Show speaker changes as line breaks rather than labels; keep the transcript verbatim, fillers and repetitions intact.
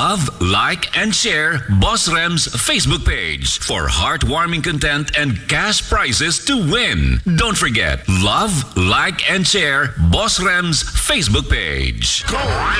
Love, like, and share Boss Rem's Facebook page for heartwarming content and cash prizes to win. Don't forget, love, like, and share Boss Rem's Facebook page.
Go